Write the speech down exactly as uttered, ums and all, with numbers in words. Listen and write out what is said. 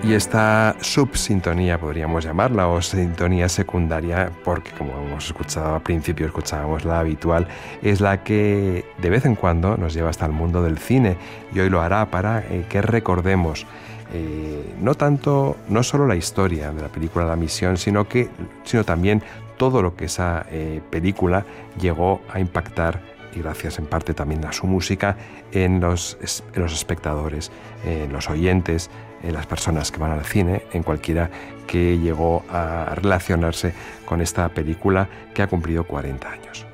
Y esta subsintonía, podríamos llamarla, o sintonía secundaria, porque como hemos escuchado al principio, escuchábamos la habitual, es la que de vez en cuando nos lleva hasta el mundo del cine, y hoy lo hará para eh, que recordemos eh, no tanto, no solo la historia de la película La Misión, sino, que, sino también todo lo que esa eh, película llegó a impactar, y gracias en parte también a su música, en los, en los espectadores, en los oyentes, en las personas que van al cine, en cualquiera que llegó a relacionarse con esta película que ha cumplido cuarenta años.